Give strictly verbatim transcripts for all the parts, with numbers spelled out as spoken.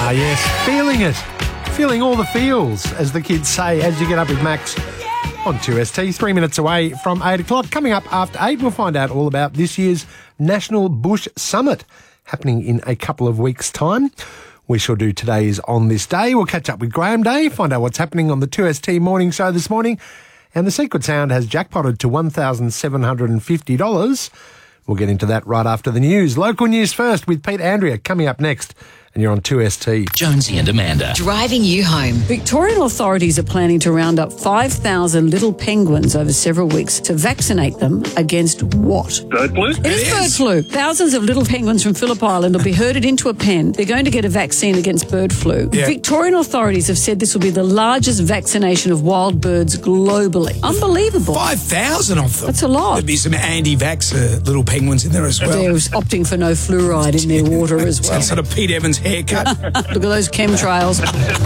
Ah, yes, feeling it. Feeling all the feels, as the kids say, as you get up with Max on two S T. Three minutes away from eight o'clock. Coming up after eight, we'll find out all about this year's National Bush Summit, happening in a couple of weeks' time. We shall do today's On This Day. We'll catch up with Graham Day, find out what's happening on the two S T morning show this morning. And the Secret Sound has jackpotted to one thousand seven hundred fifty dollars. We'll get into that right after the news. Local news first with Pete Andrea coming up next. And you're on two S T. Jonesy and Amanda. Driving you home. Victorian authorities are planning to round up five thousand little penguins over several weeks to vaccinate them against what? Bird flu? It is bird flu. Thousands of little penguins from Phillip Island will be herded into a pen. They're going to get a vaccine against bird flu. Yeah. Victorian authorities have said this will be the largest vaccination of wild birds globally. Unbelievable. five thousand of them. That's a lot. There'd be some anti-vaxxer little penguins in there as well. They're opting for no fluoride in their water as well. Some sort of Pete Evans haircut. Look at those chemtrails.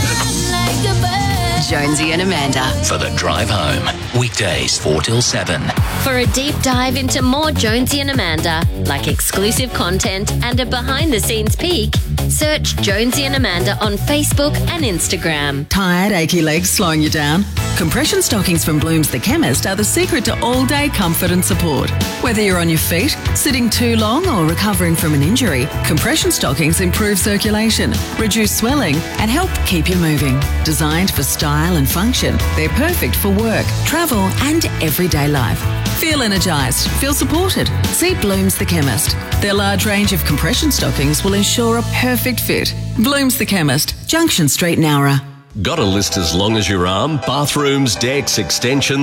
Jonesy and Amanda. For the drive home. Weekdays four till seven. For a deep dive into more Jonesy and Amanda, like exclusive content and a behind-the-scenes peek, search Jonesy and Amanda on Facebook and Instagram. Tired, achy legs slowing you down? Compression stockings from Blooms the Chemist are the secret to all-day comfort and support. Whether you're on your feet, sitting too long or recovering from an injury, compression stockings improve circulation, reduce swelling and help keep you moving. Designed for style and function, they're perfect for work, travel and everyday life. Feel energised, feel supported. See Blooms the Chemist. Their large range of compression stockings will ensure a perfect fit. Blooms the Chemist, Junction Street, Nowra. Got a list as long as your arm? Bathrooms, decks, extensions.